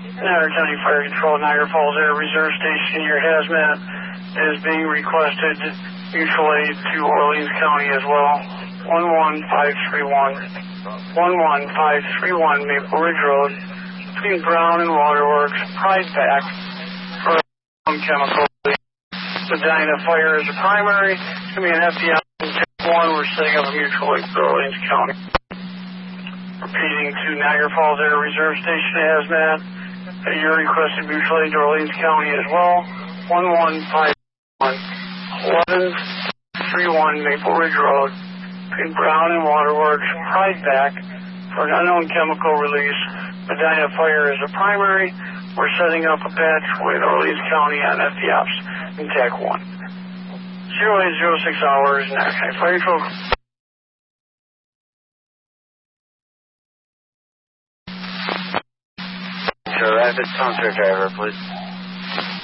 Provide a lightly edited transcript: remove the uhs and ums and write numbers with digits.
Niagara County Fire Control, Niagara Falls Air Reserve Station, your hazmat is being requested mutual aid to Orleans County as well. 11531 Maple Ridge Road between Brown and Waterworks. Pride back for chemical. Medina Fire is the primary. It's going to be an FDI one. We're setting up a mutual aid for Orleans County. Repeating to Niagara Falls Air Reserve Station hazmat. Your requested mutual aid to Orleans County as well. 1131 Maple Ridge Road between Brown and Waterworks. Pride back for an unknown chemical release. Medina Fire is the primary. We're setting up a patch with Orleans County on FDOPS in TAC 1. 0806 hours, Niagara County Fire Control. Sure, rapid concert driver, please.